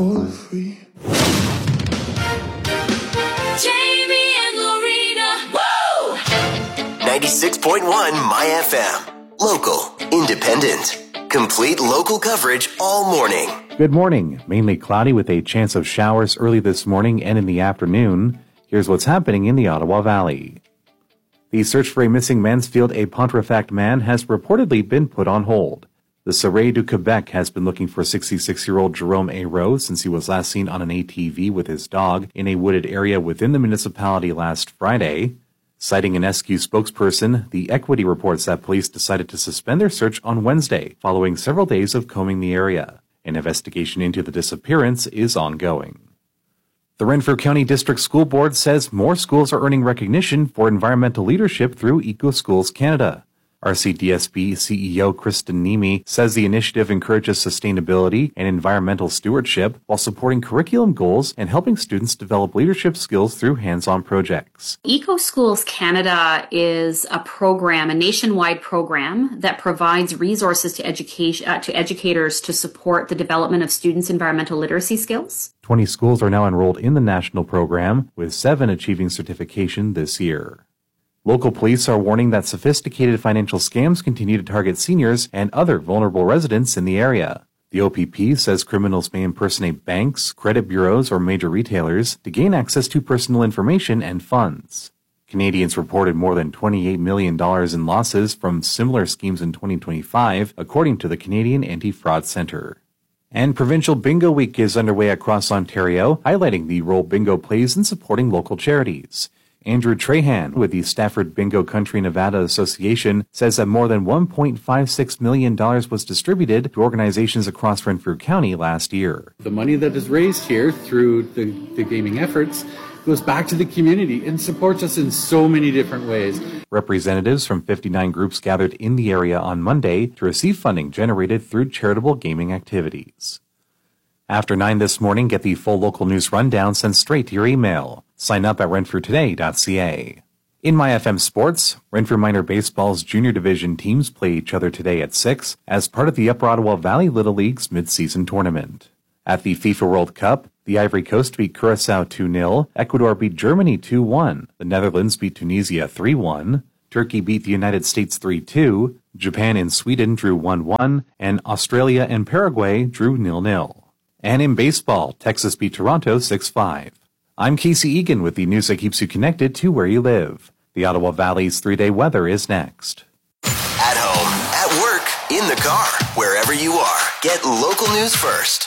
Jamie and Lorena. Woo! 96.1 My FM. Local, independent, complete local coverage all morning. Good morning. Mainly cloudy with a chance of showers early this morning and in the afternoon. Here's what's happening in the Ottawa Valley. The search for a missing Mansfield a Pontefract man has reportedly been put on hold. The Surrey du Quebec has been looking for 66-year-old Jerome A. Rose since he was last seen on an ATV with his dog in a wooded area within the municipality last Friday. Citing an SQ spokesperson, the Equity reports that police decided to suspend their search on Wednesday following several days of combing the area. An investigation into the disappearance is ongoing. The Renfrew County District School Board says more schools are earning recognition for environmental leadership through EcoSchools Canada. RCDSB CEO Kristen Nemi says the initiative encourages sustainability and environmental stewardship while supporting curriculum goals and helping students develop leadership skills through hands-on projects. EcoSchools Canada is a program, a nationwide program that provides resources to educators to support the development of students' environmental literacy skills. 20 schools are now enrolled in the national program, with 7 achieving certification this year. Local police are warning that sophisticated financial scams continue to target seniors and other vulnerable residents in the area. The OPP says criminals may impersonate banks, credit bureaus, or major retailers to gain access to personal information and funds. Canadians reported more than $28 million in losses from similar schemes in 2025, according to the Canadian Anti-Fraud Centre. And Provincial Bingo Week is underway across Ontario, highlighting the role bingo plays in supporting local charities. Andrew Trahan with the Stafford Bingo Country Nevada Association says that more than $1.56 million was distributed to organizations across Renfrew County last year. The money that is raised here through the gaming efforts goes back to the community and supports us in so many different ways. Representatives from 59 groups gathered in the area on Monday to receive funding generated through charitable gaming activities. After 9 this morning, get the full local news rundown sent straight to your email. Sign up at renfrewtoday.ca. In My FM Sports, Renfrew Minor Baseball's junior division teams play each other today at 6 as part of the Upper Ottawa Valley Little League's mid-season tournament. At the FIFA World Cup, the Ivory Coast beat Curaçao 2-0, Ecuador beat Germany 2-1, the Netherlands beat Tunisia 3-1, Turkey beat the United States 3-2, Japan and Sweden drew 1-1, and Australia and Paraguay drew 0-0. And in baseball, Texas beat Toronto 6-5. I'm Casey Egan with the news that keeps you connected to where you live. The Ottawa Valley's 3-day weather is next. At home, at work, in the car, wherever you are, get local news first.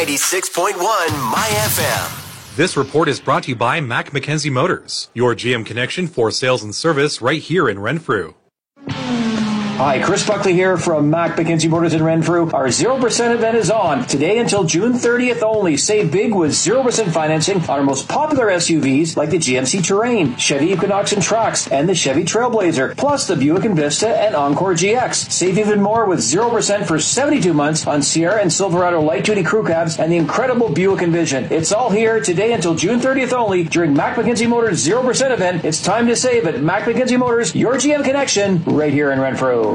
96.1 My FM. This report is brought to you by Mac McKenzie Motors, your GM connection for sales and service right here in Renfrew. Hi, Chris Buckley here from Mac McKenzie Motors in Renfrew. Our 0% event is on today until June 30th only. Save big with 0% financing on our most popular SUVs like the GMC Terrain, Chevy Equinox and Trax, and the Chevy Trailblazer, plus the Buick Envista and Encore GX. Save even more with 0% for 72 months on Sierra and Silverado light-duty crew cabs and the incredible Buick Envision. It's all here today until June 30th only during Mac McKenzie Motors 0% event. It's time to save at Mac McKenzie Motors, your GM connection, right here in Renfrew.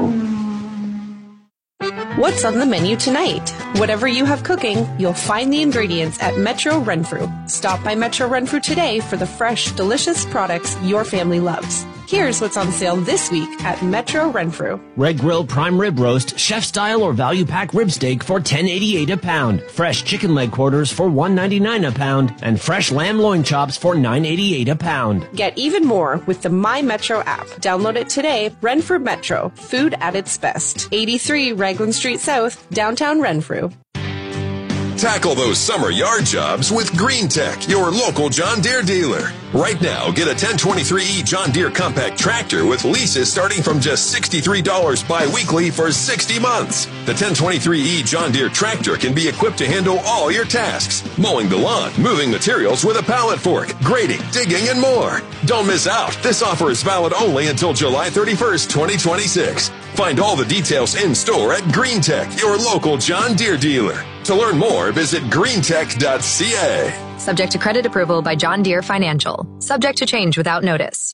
What's on the menu tonight? Whatever you have cooking, you'll find the ingredients at Metro Renfrew. Stop by Metro Renfrew today for the fresh, delicious products your family loves. Here's what's on sale this week at Metro Renfrew. Red Grill Prime Rib Roast, Chef Style or Value Pack Rib Steak for $10.88 a pound. Fresh chicken leg quarters for $1.99 a pound. And fresh lamb loin chops for $9.88 a pound. Get even more with the My Metro app. Download it today. Renfrew Metro. Food at its best. 83 Raglan Street South, downtown Renfrew. Tackle those summer yard jobs with Green Tech, your local John Deere dealer. Right now, get a 1023E John Deere compact tractor with leases starting from just $63 bi-weekly for 60 months. The 1023E John Deere tractor can be equipped to handle all your tasks. Mowing the lawn, moving materials with a pallet fork, grading, digging, and more. Don't miss out. This offer is valid only until July 31st, 2026. Find all the details in store at Green Tech, your local John Deere dealer. To learn more, visit greentech.ca. Subject to credit approval by John Deere Financial. Subject to change without notice.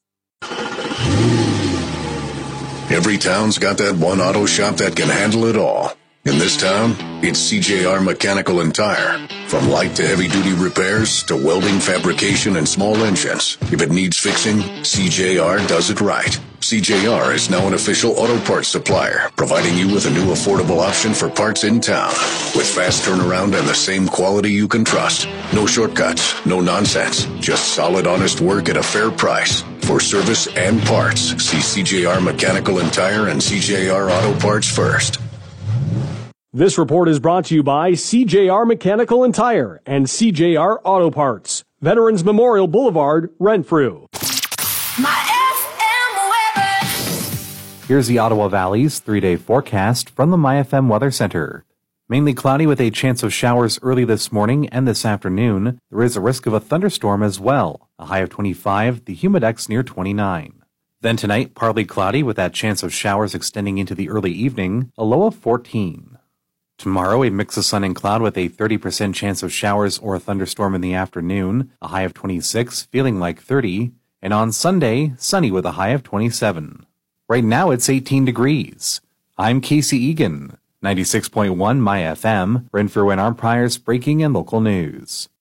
Every town's got that one auto shop that can handle it all. In this town, it's CJR Mechanical and Tire. From light to heavy duty repairs to welding, fabrication, and small engines. If it needs fixing, CJR does it right. CJR is now an official auto parts supplier, providing you with a new affordable option for parts in town. With fast turnaround and the same quality you can trust. No shortcuts, no nonsense, just solid, honest work at a fair price. For service and parts, see CJR Mechanical and Tire and CJR Auto Parts first. This report is brought to you by CJR Mechanical and Tire and CJR Auto Parts. Veterans Memorial Boulevard, Renfrew. Here's the Ottawa Valley's 3-day forecast from the MyFM Weather Center. Mainly cloudy with a chance of showers early this morning and this afternoon. There is a risk of a thunderstorm as well. A high of 25, the humidex near 29. Then tonight, partly cloudy with that chance of showers extending into the early evening. A low of 14. Tomorrow, a mix of sun and cloud with a 30% chance of showers or a thunderstorm in the afternoon. A high of 26, feeling like 30. And on Sunday, sunny with a high of 27. Right now, it's 18 degrees. I'm Casey Egan. 96.1 My FM, Renfrew and Armprior's breaking and local news.